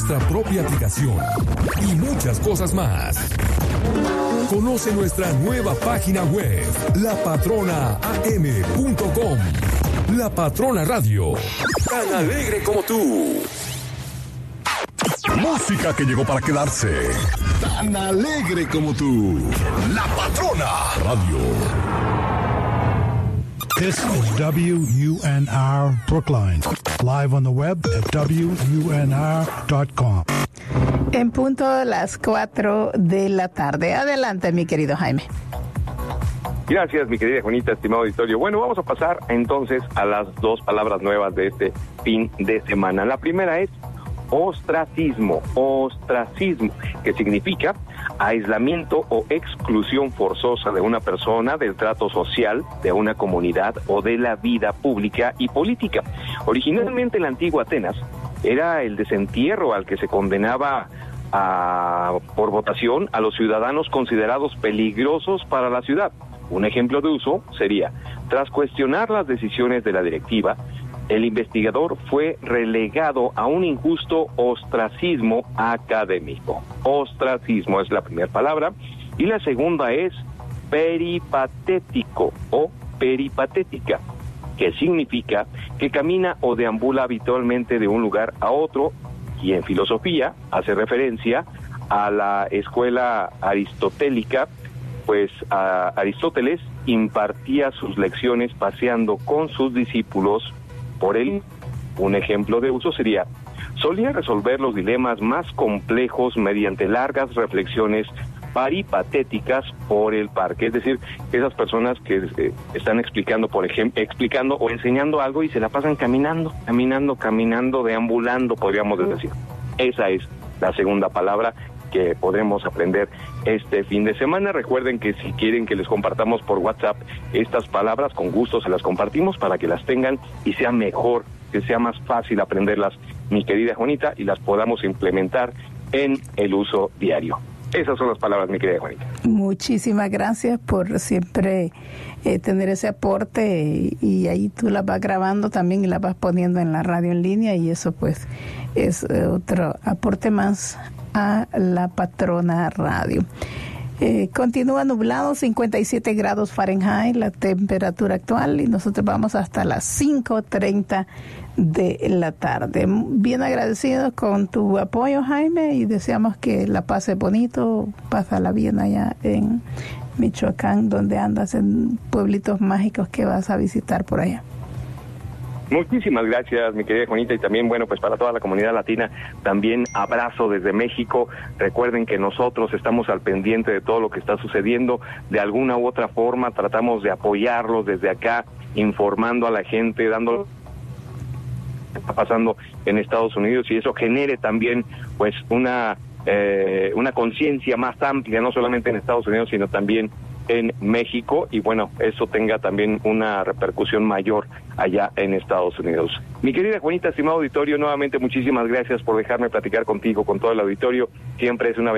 nuestra propia aplicación y muchas cosas más. Conoce nuestra nueva página web, lapatronaam.com. La Patrona Radio, tan alegre como tú. Música que llegó para quedarse, tan alegre como tú. La Patrona Radio. This is WUNR Brookline, live on the web at WUNR.com. En punto de las 4 de la tarde. Adelante, mi querido Jaime. Gracias, mi querida Juanita, estimado auditorio. Bueno, vamos a pasar entonces a las dos palabras nuevas de este fin de semana. La primera es ostracismo, que significa aislamiento o exclusión forzosa de una persona del trato social, de una comunidad o de la vida pública y política. Originalmente en la antigua Atenas era el desentierro al que se condenaba por votación a los ciudadanos considerados peligrosos para la ciudad. Un ejemplo de uso sería, tras cuestionar las decisiones de la directiva, el investigador fue relegado a un injusto ostracismo académico. Ostracismo es la primera palabra, y la segunda es peripatético o peripatética, que significa que camina o deambula habitualmente de un lugar a otro, y en filosofía hace referencia a la escuela aristotélica, pues Aristóteles impartía sus lecciones paseando con sus discípulos por él. Un ejemplo de uso sería, solía resolver los dilemas más complejos mediante largas reflexiones peripatéticas por el parque, es decir, esas personas que están explicando, por ejemplo, explicando o enseñando algo y se la pasan caminando, deambulando, podríamos decir. Esa es la segunda palabra que podremos aprender este fin de semana. Recuerden que si quieren que les compartamos por WhatsApp estas palabras, con gusto se las compartimos para que las tengan y sea mejor, que sea más fácil aprenderlas, mi querida Juanita, y las podamos implementar en el uso diario. Esas son las palabras, mi querida Juanita. Muchísimas gracias por siempre tener ese aporte, y ahí tú las vas grabando también y las vas poniendo en la radio en línea, y eso pues es otro aporte más a la Patrona Radio. Continúa nublado, 57 grados Fahrenheit la temperatura actual, y nosotros vamos hasta las 5:30 de la tarde. Bien agradecidos con tu apoyo, Jaime, y deseamos que la pases bonito, pásala bien allá en Michoacán, donde andas, en pueblitos mágicos que vas a visitar por allá. Muchísimas gracias, mi querida Juanita, y también, bueno, pues para toda la comunidad latina, también abrazo desde México. Recuerden que nosotros estamos al pendiente de todo lo que está sucediendo, de alguna u otra forma tratamos de apoyarlos desde acá, informando a la gente, dando lo que está pasando en Estados Unidos, y eso genere también, pues, una conciencia más amplia, no solamente en Estados Unidos, sino también en México, y bueno, eso tenga también una repercusión mayor allá en Estados Unidos. Mi querida Juanita, estimado auditorio, nuevamente muchísimas gracias por dejarme platicar contigo, con todo el auditorio. Siempre es una